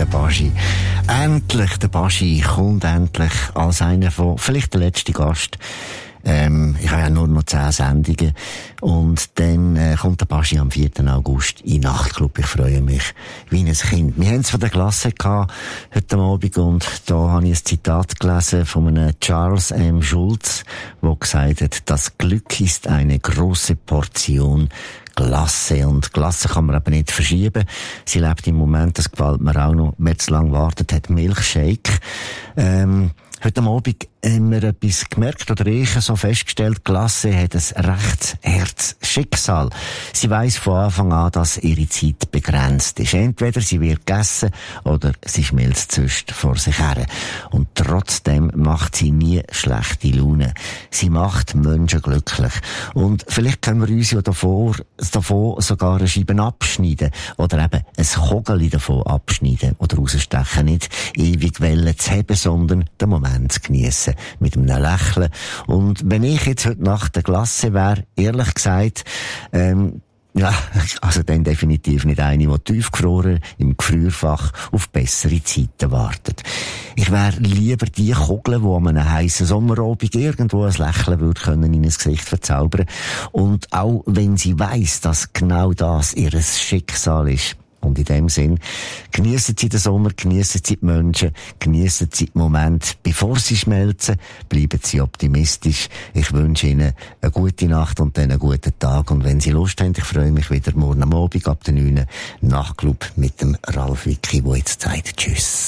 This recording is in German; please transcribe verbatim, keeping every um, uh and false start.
der Baschi. Endlich, der Baschi kommt endlich als einer von, vielleicht der letzte Gast. Ähm, ich habe ja nur noch zehn Sendungen. Und dann äh, kommt der Baschi am vierten August in den Nachtclub. Ich freue mich wie ein Kind. Wir haben es von der Klasse gehabt, heute Abend, und da habe ich ein Zitat gelesen von einem Charles M. Schulz, der gesagt hat, das Glück ist eine große Portion Glasse. Und Glasse kann man aber nicht verschieben. Sie lebt im Moment, das gefällt mir auch noch, wer zu lange wartet hat, Milchshake. Ähm, heute Abend haben wir etwas gemerkt, oder ich so festgestellt, Glasse hat ein rechtes Herzschicksal. Sie weiss von Anfang an, dass ihre Zeit begrenzt ist. Entweder sie wird gegessen oder sie schmilzt sonst vor sich her. Und trotzdem macht sie nie schlechte Laune. Sie macht Menschen glücklich. Und vielleicht können wir uns ja davor, davon sogar eine Scheibe abschneiden oder eben ein Kogeli davon abschneiden oder rausstechen. Nicht ewig Wellen zu haben, sondern den Moment zu geniessen. Mit einem Lächeln. Und wenn ich jetzt heute Nacht der Glasse wäre, ehrlich gesagt, ähm, ja, also dann definitiv nicht eine, die tiefgefroren im Gefrierfach auf bessere Zeiten wartet. Ich wäre lieber die Kugel, die an einem heissen Sommerabend irgendwo ein Lächeln würde können in ein Gesicht verzaubern. Und auch wenn sie weiss, dass genau das ihr Schicksal ist. Und in dem Sinn, geniessen Sie den Sommer, geniessen Sie die Menschen, geniessen Sie den Moment, bevor sie schmelzen, bleiben Sie optimistisch. Ich wünsche Ihnen eine gute Nacht und dann einen guten Tag. Und wenn Sie Lust haben, ich freue mich wieder morgen am Abend ab der neun Nachtclub mit dem Ralf Wicki, der jetzt sagt Tschüss.